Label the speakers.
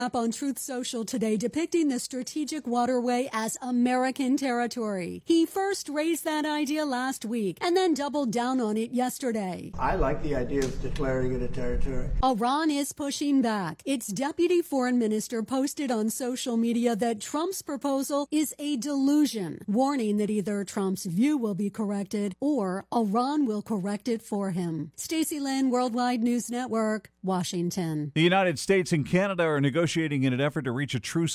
Speaker 1: Up on Truth Social today, depicting the strategic waterway as American territory. He first raised that idea last week and then doubled down on it yesterday.
Speaker 2: I like the idea of declaring it a territory.
Speaker 1: Iran is pushing back. Its deputy foreign minister posted on social media that Trump's proposal is a delusion, warning that either Trump's view will be corrected or Iran will correct it for him. Stacey Lynn, Worldwide News Network, Washington.
Speaker 3: The United States and Canada are negotiating in an effort to reach a truce